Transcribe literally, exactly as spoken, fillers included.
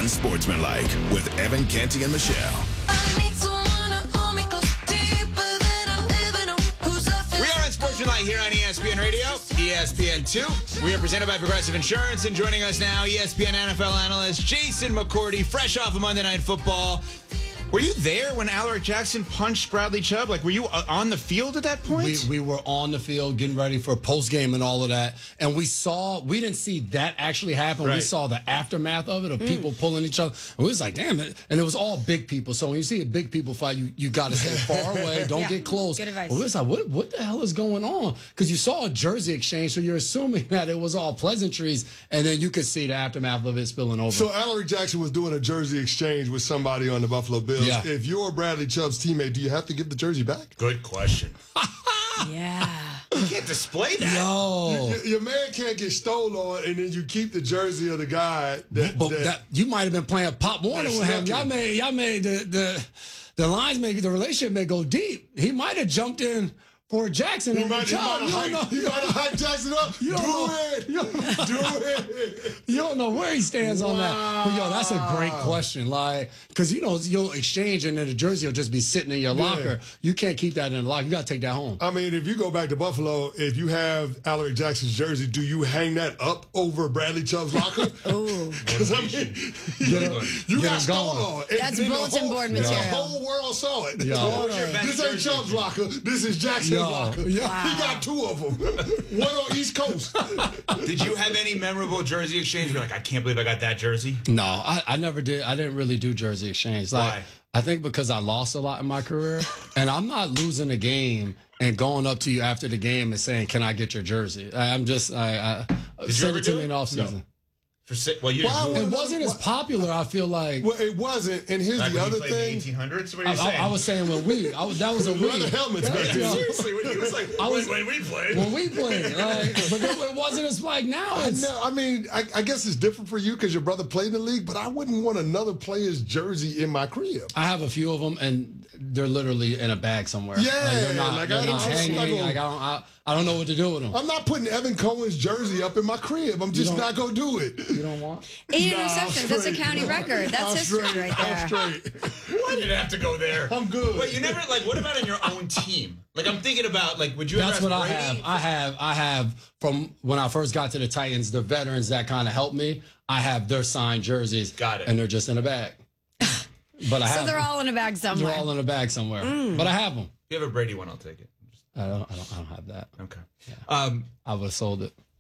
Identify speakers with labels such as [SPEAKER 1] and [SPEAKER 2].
[SPEAKER 1] Unsportsmanlike with Evan Canty and Michelle.
[SPEAKER 2] We are Unsportsmanlike here on E S P N Radio, E S P N two. We are presented by Progressive Insurance, and joining us now, E S P N N F L analyst Jason McCourty, fresh off of Monday Night Football. Were you there when Alaric Jackson punched Bradley Chubb? Like, were you on the field at that point?
[SPEAKER 3] We, we were on the field getting ready for post-game and all of that. And we saw, we didn't see that actually happen.
[SPEAKER 2] Right.
[SPEAKER 3] We saw the aftermath of it, of mm. people pulling each other. And we was like, damn it. And it was all big people. So when you see a big people fight, you, you got to stay far away. Don't yeah. get close.
[SPEAKER 4] Good advice.
[SPEAKER 3] But we was like, what, what the hell is going on? Because you saw a jersey exchange, so you're assuming that it was all pleasantries. And then you could see the aftermath of it spilling over.
[SPEAKER 5] So Alaric Jackson was doing a jersey exchange with somebody on the Buffalo Bills.
[SPEAKER 3] Yeah.
[SPEAKER 5] If you're Bradley Chubb's teammate, do you have to give the jersey back?
[SPEAKER 2] Good question.
[SPEAKER 4] Yeah.
[SPEAKER 2] You can't display that.
[SPEAKER 3] No.
[SPEAKER 5] Your, your man can't get stolen on, and then you keep the jersey of the guy. That,
[SPEAKER 3] but
[SPEAKER 5] that,
[SPEAKER 3] that, you might have been playing Pop Warner with him. Y'all made, y'all made the, the, the lines, maybe the relationship may go deep. He might have jumped in for Jackson
[SPEAKER 5] you
[SPEAKER 3] over
[SPEAKER 5] might,
[SPEAKER 3] Chubb. You don't know.
[SPEAKER 5] You might have hyped Jackson up.
[SPEAKER 3] You
[SPEAKER 5] Do
[SPEAKER 3] don't know.
[SPEAKER 5] it.
[SPEAKER 3] You don't know.
[SPEAKER 5] Do it.
[SPEAKER 3] You don't know where he stands
[SPEAKER 5] wow.
[SPEAKER 3] on that. But yo, that's a great question. Like, because you know you'll exchange and then the jersey will just be sitting in your locker.
[SPEAKER 5] Yeah.
[SPEAKER 3] You can't keep that in the locker. You got to take that home.
[SPEAKER 5] I mean, if you go back to Buffalo, if you have Alaric Jackson's jersey, do you hang that up over Bradley Chubb's locker?
[SPEAKER 4] Oh,
[SPEAKER 5] because I mean,
[SPEAKER 3] Get
[SPEAKER 5] you
[SPEAKER 3] get
[SPEAKER 5] got stolen on.
[SPEAKER 4] That's bulletin board material.
[SPEAKER 5] The whole world saw it.
[SPEAKER 3] Yo.
[SPEAKER 5] This ain't Chubb's locker. This is Jackson's
[SPEAKER 3] Yo.
[SPEAKER 5] locker.
[SPEAKER 3] Yo.
[SPEAKER 4] Wow.
[SPEAKER 5] He got two of them. One on East Coast.
[SPEAKER 2] Did you have any memorable jersey exchange? You're like, I can't believe I got that jersey.
[SPEAKER 3] No, I, I never did. I didn't really do jersey exchange. Like,
[SPEAKER 2] Why?
[SPEAKER 3] I think because I lost a lot in my career, and I'm not losing a game and going up to you after the game and saying, "Can I get your jersey?" I, I'm just, I, I
[SPEAKER 2] Did you
[SPEAKER 3] send
[SPEAKER 2] ever
[SPEAKER 3] it to
[SPEAKER 2] do
[SPEAKER 3] me
[SPEAKER 2] it?
[SPEAKER 3] in off season.
[SPEAKER 2] No. For si- well, you
[SPEAKER 5] Wow.
[SPEAKER 2] didn't.
[SPEAKER 3] It wasn't as popular. I feel like.
[SPEAKER 5] Well, it wasn't. And here's
[SPEAKER 2] Like
[SPEAKER 5] the
[SPEAKER 2] when you
[SPEAKER 5] other
[SPEAKER 2] played in the
[SPEAKER 5] thing.
[SPEAKER 2] eighteen hundreds? What are
[SPEAKER 3] I,
[SPEAKER 2] you
[SPEAKER 3] I,
[SPEAKER 2] saying?
[SPEAKER 3] I was saying when we, I was, that was a we.
[SPEAKER 5] Leather helmets back
[SPEAKER 3] Yeah.
[SPEAKER 5] then.
[SPEAKER 2] Seriously, when he was like,
[SPEAKER 3] I was-
[SPEAKER 2] when, when we played.
[SPEAKER 3] When we played, like, but it, it wasn't as like now.
[SPEAKER 5] I,
[SPEAKER 3] It's,
[SPEAKER 5] know, I mean, I, I guess it's different for you because your brother played in the league, but I wouldn't want another player's jersey in my crib.
[SPEAKER 3] I have a few of them, and they're literally in a bag somewhere.
[SPEAKER 5] Yeah,
[SPEAKER 3] like, they're not,
[SPEAKER 5] like,
[SPEAKER 3] they're
[SPEAKER 5] I
[SPEAKER 3] not
[SPEAKER 5] don't-
[SPEAKER 3] hanging.
[SPEAKER 5] like,
[SPEAKER 3] Like, I, don't, I, I don't know what to do with them.
[SPEAKER 5] I'm not putting Evan Cohen's jersey up in my crib. I'm just
[SPEAKER 3] don't-
[SPEAKER 5] not going to do it.
[SPEAKER 3] You don't want?
[SPEAKER 4] Eight
[SPEAKER 5] Nah, I'm
[SPEAKER 4] interceptions. That's a
[SPEAKER 5] straight.
[SPEAKER 4] county record. That's
[SPEAKER 5] I'm
[SPEAKER 4] history
[SPEAKER 5] straight.
[SPEAKER 4] right there.
[SPEAKER 5] I'm straight.
[SPEAKER 2] Why did it have to go there?
[SPEAKER 5] I'm good.
[SPEAKER 2] Wait, you never, like, what about in your own team? Like, I'm thinking about, like, would you ever
[SPEAKER 3] That's
[SPEAKER 2] ask
[SPEAKER 3] what I
[SPEAKER 2] Brady?
[SPEAKER 3] have. I have. I have from when I first got to the Titans. The veterans that kind of helped me. I have their signed jerseys.
[SPEAKER 2] Got it.
[SPEAKER 3] And they're just in a bag. But I
[SPEAKER 4] So
[SPEAKER 3] have.
[SPEAKER 4] they're
[SPEAKER 3] them.
[SPEAKER 4] all in a bag somewhere.
[SPEAKER 3] They're all in a bag somewhere. But I have them.
[SPEAKER 2] If you have a Brady one, I'll take it.
[SPEAKER 3] I don't. I don't. I don't have that.
[SPEAKER 2] Okay. Um,
[SPEAKER 3] I would have sold it.